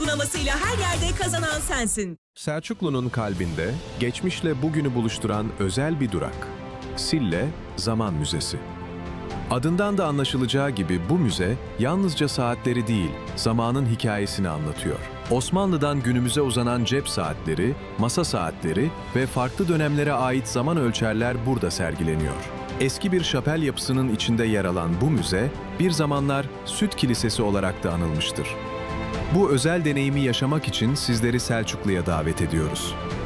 uygulamasıyla her yerde kazanan sensin. Selçuklu'nun kalbinde geçmişle bugünü buluşturan özel bir durak. Sille Zaman Müzesi. Adından da anlaşılacağı gibi bu müze yalnızca saatleri değil, zamanın hikayesini anlatıyor. Osmanlı'dan günümüze uzanan cep saatleri, masa saatleri ve farklı dönemlere ait zaman ölçerler burada sergileniyor. Eski bir şapel yapısının içinde yer alan bu müze, bir zamanlar Süt Kilisesi olarak da anılmıştır. Bu özel deneyimi yaşamak için sizleri Selçuklu'ya davet ediyoruz.